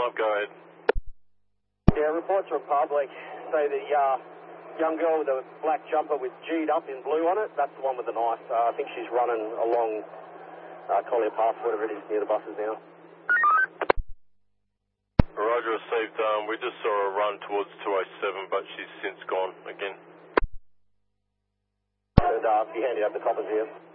go ahead. Yeah, reports from public say the young girl with the black jumper with G'd up in blue on it, that's the one with the knife. I think she's running along Collier Path, whatever it is, near the buses now. Roger, received. We just saw her run towards 207, but she's since gone again. And be handy up the coppers here.